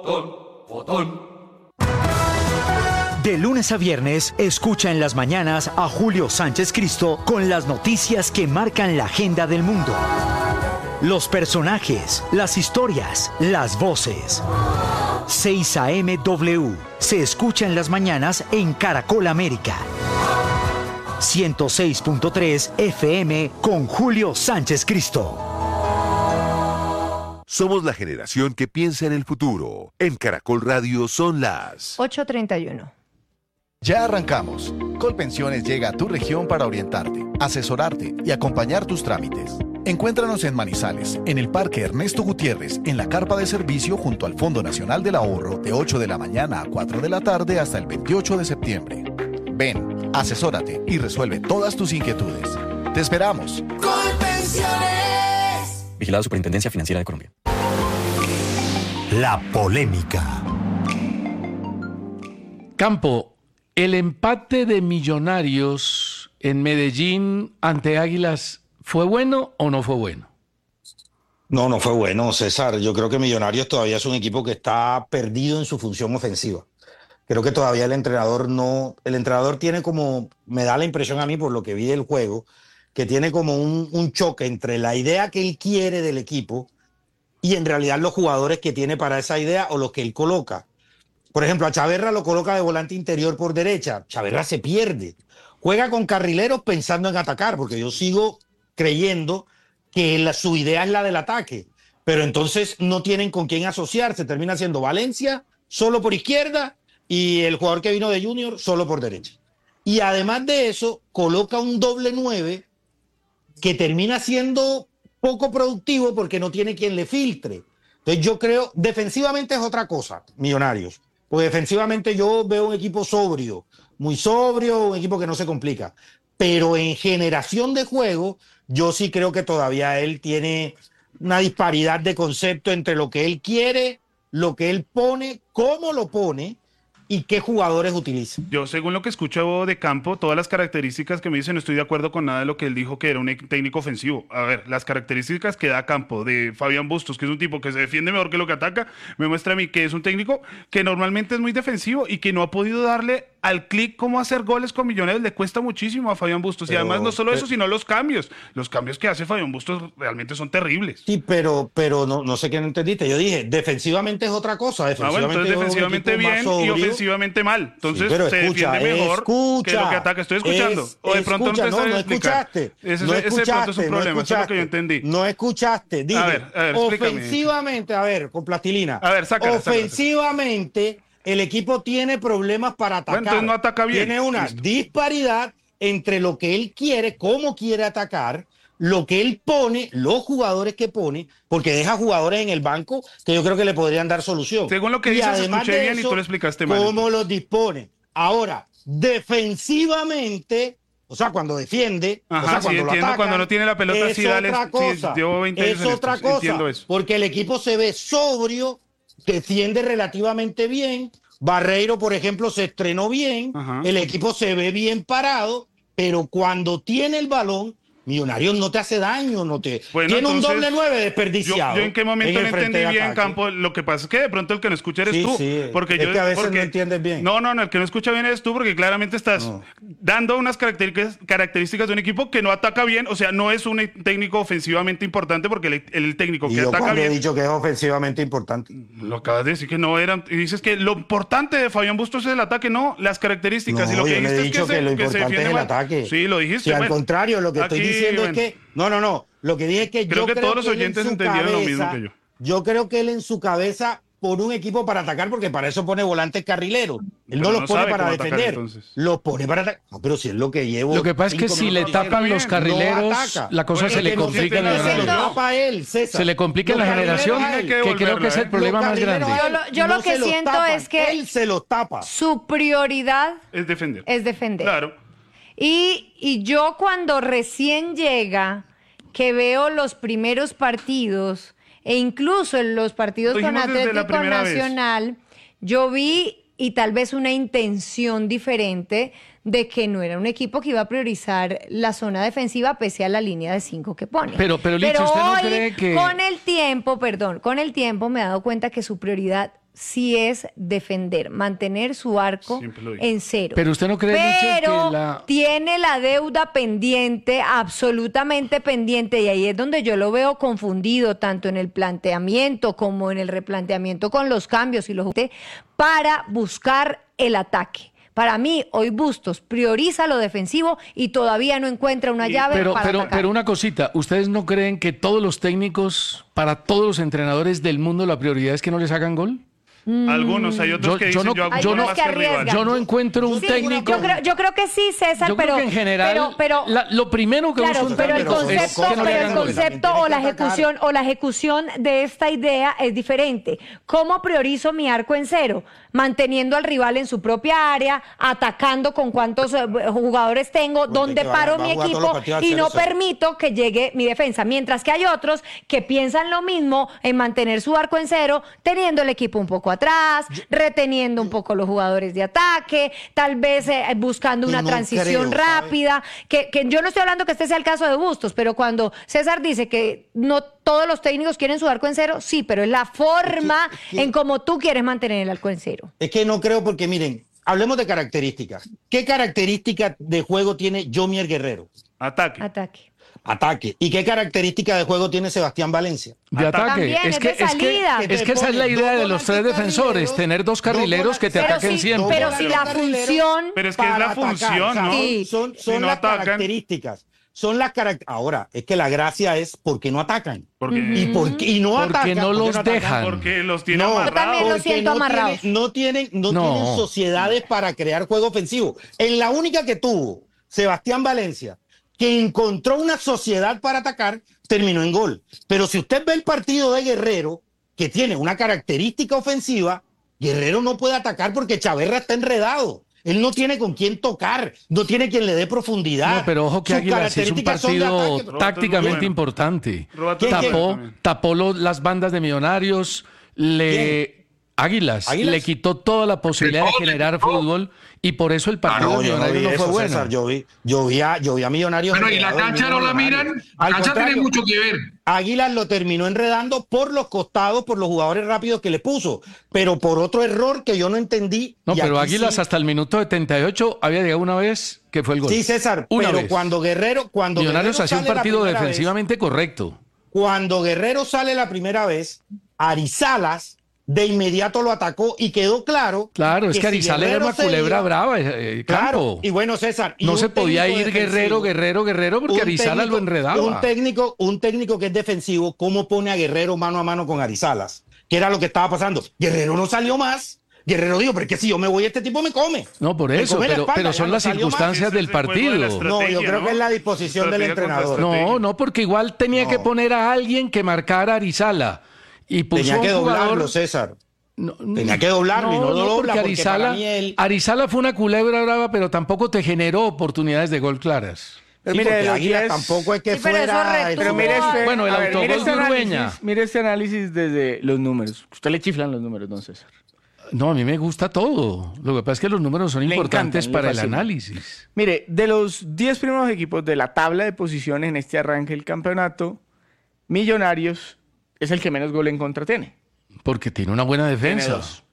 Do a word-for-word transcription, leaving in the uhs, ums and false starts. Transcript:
De lunes a viernes, escucha en las mañanas a Julio Sánchez Cristo con las noticias que marcan la agenda del mundo. Los personajes, las historias, las voces. seis a eme W se escucha en las mañanas en Caracol América. ciento seis punto tres F M con Julio Sánchez Cristo. Somos la generación que piensa en el futuro. En Caracol Radio son las ocho treinta y uno. Ya arrancamos. Colpensiones llega a tu región para orientarte, asesorarte y acompañar tus trámites. Encuéntranos en Manizales, en el Parque Ernesto Gutiérrez, en la carpa de servicio junto al Fondo Nacional del Ahorro, de ocho de la mañana a cuatro de la tarde hasta el veintiocho de septiembre. Ven, asesórate y resuelve todas tus inquietudes. ¡Te esperamos! Colpensiones. Vigilada Superintendencia Financiera de Colombia. La polémica. Campo, el empate de Millonarios en Medellín ante Águilas, ¿fue bueno o no fue bueno? No, no fue bueno, César. Yo creo que Millonarios todavía es un equipo que está perdido en su función ofensiva. Creo que todavía el entrenador no... El entrenador tiene como... Me da la impresión a mí, por lo que vi del juego, que tiene como un, un choque entre la idea que él quiere del equipo y en realidad los jugadores que tiene para esa idea o los que él coloca. Por ejemplo, a Chaverra lo coloca de volante interior por derecha. Chaverra se pierde. Juega con carrileros pensando en atacar, porque yo sigo creyendo que la, su idea es la del ataque. Pero entonces no tienen con quién asociarse. Termina siendo Valencia solo por izquierda y el jugador que vino de Junior solo por derecha. Y además de eso, coloca un doble nueve que termina siendo poco productivo porque no tiene quien le filtre. Entonces yo creo, defensivamente es otra cosa, Millonarios. Porque defensivamente yo veo un equipo sobrio, muy sobrio, un equipo que no se complica. Pero en generación de juego, yo sí creo que todavía él tiene una disparidad de concepto entre lo que él quiere, lo que él pone, cómo lo pone y qué jugadores utiliza. Yo, según lo que escucho de Campo, todas las características que me dicen, no estoy de acuerdo con nada de lo que él dijo que era un técnico ofensivo. A ver, las características que da Campo de Fabián Bustos, que es un tipo que se defiende mejor que lo que ataca, me muestra a mí que es un técnico que normalmente es muy defensivo y que no ha podido darle al clic cómo hacer goles con Millonarios. Le cuesta muchísimo a Fabián Bustos. Pero, y además no solo pero, eso, sino los cambios. Los cambios que hace Fabián Bustos realmente son terribles. Sí, pero, pero no, no sé qué no entendiste. Yo dije, defensivamente es otra cosa. Defensivamente, ah, bueno, entonces defensivamente bien y ofensivamente mal. Entonces sí, se escucha, defiende mejor escucha, que lo que ataca. Estoy escuchando. Es, o de pronto escucha, no te no, no escuchaste. Ese, no ese escuchaste, de pronto es un problema. No eso es lo que yo entendí. No escuchaste. Dije, a ver, a ver, ofensivamente, a ver, con plastilina. A ver, sácala, ofensivamente, sácala. El equipo tiene problemas para atacar. Bueno, entonces no ataca bien. Tiene una Listo. disparidad entre lo que él quiere, cómo quiere atacar, lo que él pone, los jugadores que pone, porque deja jugadores en el banco que yo creo que le podrían dar solución. Según lo que dices, escuché bien y tú lo explicaste mal. ¿Cómo los dispone? Ahora, defensivamente, o sea, cuando defiende, Ajá, o sea, sí, cuando entiendo, lo atacan, cuando no tiene la pelota, es sí, dale, otra cosa. Sí, llevo veinte años es en otra esto, cosa, entiendo eso. porque el equipo se ve sobrio, defiende relativamente bien. Barreiro, por ejemplo, se estrenó bien, Ajá. el equipo se ve bien parado, pero cuando tiene el balón, Millonarios no te hace daño, no te bueno, tiene entonces, un doble nueve desperdiciado. Yo, yo en qué momento en no entendí bien, ataque. Campo. Lo que pasa es que de pronto el que no escucha eres sí, tú. Sí, porque es yo, que a veces porque, no entiendes bien. No, no, no, el que no escucha bien eres tú porque claramente estás no. dando unas características, características de un equipo que no ataca bien, o sea, no es un técnico ofensivamente importante porque el, el técnico y que yo ataca bien... he dicho que es ofensivamente importante. Lo acabas de decir que no eran... Y dices que lo importante de Fabián Bustos es el ataque, no, las características. No, y lo que yo dijiste he dicho es que, que, se, lo que importante se defiende es el mal. ataque. Sí, lo dijiste. Si bueno, al contrario, lo que aquí, estoy diciendo bueno. es que... No, no, no. Lo que dije es que, creo yo que creo todos los que oyentes él en su entendieron cabeza, lo mismo que yo. Yo creo que él en su cabeza pone un equipo para atacar porque para eso pone volantes carrileros. Él pero no los no pone para atacar, defender. entonces. Los pone para atacar. No, pero si es lo que llevo. Lo que pasa es que si le tapan los carrileros, no la cosa bueno, se le complica en la generación. Se le complica en la generación, que, que creo que es el problema más grande. Yo lo, yo no lo que siento tapan, es que él se los tapa. Su prioridad es defender. Es defender. Claro. Y, y yo cuando recién llega, que veo los primeros partidos, e incluso en los partidos con Atlético Nacional, vez. yo vi, y tal vez una intención diferente, de que no era un equipo que iba a priorizar la zona defensiva pese a la línea de cinco que pone. Pero, pero, Licha, pero ¿usted hoy, no cree que...? con el tiempo, perdón, con el tiempo me he dado cuenta que su prioridad sí es defender, mantener su arco en cero. Pero usted no cree, Pero que la... tiene la deuda pendiente, absolutamente pendiente, y ahí es donde yo lo veo confundido, tanto en el planteamiento como en el replanteamiento con los cambios y los para buscar el ataque. Para mí, hoy Bustos prioriza lo defensivo y todavía no encuentra una llave pero, para pero, atacar. Pero una cosita, ¿ustedes no creen que todos los técnicos, para todos los entrenadores del mundo, la prioridad es que no les hagan gol? Algunos, hay otros yo, que dicen yo no, yo hago yo no, más que rival. Yo no encuentro un sí, técnico. Yo creo, yo creo que sí, César, yo pero creo que en general pero, pero, la, lo primero que claro, busca un pero el técnico concepto, es que no le pero hagan el gol. concepto o la ejecución o la ejecución de esta idea es diferente. ¿Cómo priorizo mi arco en cero? Manteniendo al rival en su propia área, atacando con cuántos eh, jugadores tengo, Porque dónde va, paro va mi a jugar todos equipo los partidos al y no cero cero. permito que llegue mi defensa. Mientras que hay otros que piensan lo mismo en mantener su arco en cero, teniendo el equipo un poco atrás, reteniendo un poco los jugadores de ataque, tal vez eh, buscando una no transición creo, rápida, que, que yo no estoy hablando que este sea el caso de Bustos, pero cuando César dice que no todos los técnicos quieren su arco en cero, sí, pero es la forma es que, es que, en cómo tú quieres mantener el arco en cero. Es que no creo porque, miren, hablemos de características. ¿Qué características de juego tiene Yomier Guerrero? Ataque. Ataque. Ataque. ¿Y qué característica de juego tiene Sebastián Valencia? De ataque. También, es, es que, de es, que, salida. es que esa es la idea de los tres defensores, tener dos carrileros que te Pero ataquen si, siempre. pero si la función... Pero es que es la Para función, atacar, ¿no? Sí. Son, son Si no las atacan. características. Son las características. Ahora, es que la gracia es por qué no atacan. Porque, ¿Y, por qué, y no Porque atacan. no ¿Por qué los atacan? dejan. porque los tiene No, Yo también amarrados. los siento no amarrados. Tienen, no tienen, no No. tienen sociedades para crear juego ofensivo. En la única que tuvo Sebastián Valencia, que encontró una sociedad para atacar, terminó en gol. Pero si usted ve el partido de Guerrero, que tiene una característica ofensiva, Guerrero no puede atacar porque Chaverra está enredado. Él no tiene con quién tocar, no tiene quien le dé profundidad. No, pero ojo que Sus Águilas es un características son de partido ataque. tácticamente Bueno. importante. Roberto ¿Quién, quién? Tapó, también. tapó lo- las bandas de Millonarios, le... Águilas, ¿Águilas? le quitó toda la posibilidad de generar fútbol y por eso el Ah, partido no, de yo no vi Millonarios no, eso, fue bueno. César. Yo vi, yo vi a, yo vi a Millonarios. Bueno, y la enredado, cancha el no mismo la Millonarios. miran. Al La cancha tiene contrario, mucho que ver. Águilas lo terminó enredando por los costados, por los jugadores rápidos que le puso, pero por otro error que yo no entendí. No, y pero aquí Águilas sí, hasta el minuto setenta y ocho había llegado una vez que fue el gol. Sí, César, Una pero vez. cuando Guerrero, cuando Millonarios Guerrero hacía un sale la partido primera defensivamente correcto. vez, cuando Guerrero sale la primera vez, Arizalas de inmediato lo atacó y quedó claro. Claro, es que si Arizala era Guerrero una se culebra iba- brava, eh, eh, Claro, campo. y bueno, César. y No un se podía técnico ir defensivo, Guerrero, Guerrero, Guerrero, porque un Arizala técnico- lo enredaba. Un técnico, un técnico que es defensivo, ¿cómo pone a Guerrero mano a mano con Arizalas? ¿Qué era lo que estaba pasando? Guerrero no salió más. Guerrero dijo, pero es que si yo me voy, este tipo me come. No, por Me eso, come la pero, espalda, pero ya son no las salió más. circunstancias Ese del es el juego de la partido. estrategia. No, yo creo ¿no? que es la disposición del Estrategia contra entrenador. estrategia. No, no, porque igual tenía No. que poner a alguien que marcara a Arizala. Y puso Tenía a un que doblarlo, jugador... César. No, Tenía que doblarlo y no lo dobla porque porque Arizala, para mí él- Arizala fue una culebra brava, pero tampoco te generó oportunidades de gol claras. Pero Sí, mire, porque los Águila diez- tampoco es que Sí, pero eso fuera... retuvo- Pero mire este, Bueno, el a ver, autogol mire este de Urueña. análisis, mire este análisis desde los números. Usted le chiflan los números, don César. No, a mí me gusta todo. Lo que pasa es que los números son Le importantes encantan, le para el fascinan. análisis. Mire, de los diez primeros equipos de la tabla de posiciones en este arranque del campeonato, Millonarios es el que menos gol en contra tiene. Porque tiene una buena Tiene defensa. dos.